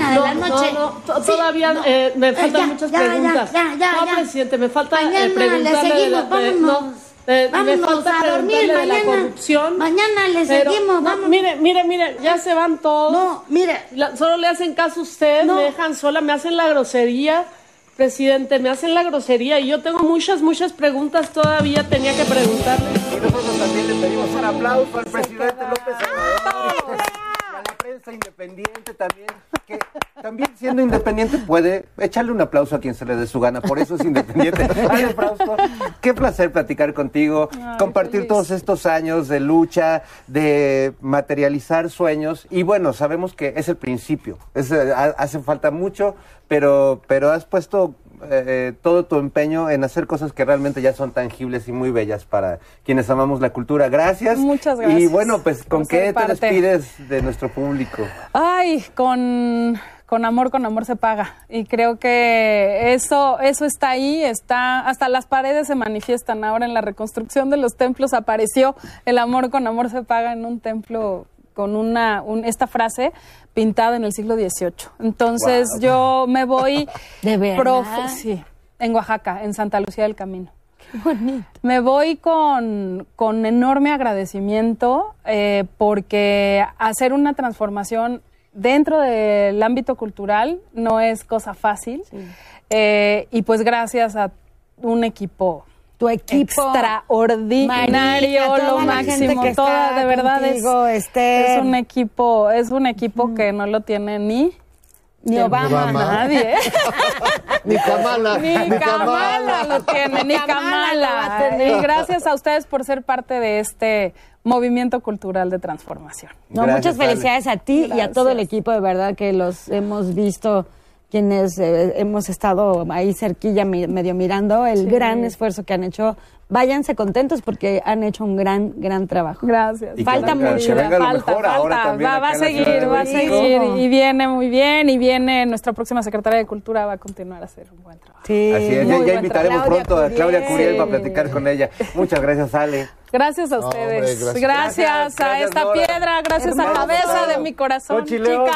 mañana de la noche. Todavía me faltan muchas preguntas. No, presidente, me falta preguntarle me falta a dormir preguntarle de la corrupción. Mañana le seguimos, vamos. Mire, ya se van todos. No, mire. Solo le hacen caso a usted, me dejan sola, me hacen la grosería. Presidente, me hacen la grosería y yo tengo muchas preguntas todavía, tenía que preguntarle. Y nosotros también le pedimos un aplauso al presidente López Obrador. Y a la prensa independiente también, que también siendo independiente puede echarle un aplauso a quien se le dé su gana, por eso es independiente. Ale Frausto, qué placer platicar contigo, compartir todos estos años de lucha, de materializar sueños, y bueno, sabemos que es el principio, hace falta mucho, pero has puesto todo tu empeño en hacer cosas que realmente ya son tangibles y muy bellas para quienes amamos la cultura. Gracias. Muchas gracias. Y bueno, pues, ¿con qué te despides de nuestro público? Ay, con amor se paga. Y creo que eso está ahí, hasta las paredes se manifiestan. Ahora en la reconstrucción de los templos apareció el amor con amor se paga en un templo con esta frase pintada en el siglo XVIII. Entonces yo me voy... ¿De verdad? Sí, en Oaxaca, en Santa Lucía del Camino. Qué bonito. Me voy con enorme agradecimiento porque hacer una transformación dentro del ámbito cultural no es cosa fácil. Sí. Y pues gracias a un equipo... Tu equipo extraordinario, María, lo máximo, toda de verdad contigo, es un equipo que no lo tiene ni Obama. Nadie. Ni Kamala. Ni Kamala lo tiene, ni Kamala. Y gracias a ustedes por ser parte de este movimiento cultural de transformación. Muchas felicidades a ti y a todo el equipo, de verdad que los hemos visto, quienes hemos estado ahí cerquilla medio mirando el gran esfuerzo que han hecho. Váyanse contentos porque han hecho un gran trabajo. Gracias. Falta mucho. Falta. Va a seguir. Y viene muy bien. Y viene nuestra próxima secretaria de Cultura, va a continuar a hacer un buen trabajo. Sí, así es. Ya invitaremos pronto a Claudia Curiel para platicar con ella. Muchas gracias, Ale. Gracias a ustedes. Gracias a esta piedra, gracias a cabeza de mi corazón. Chica.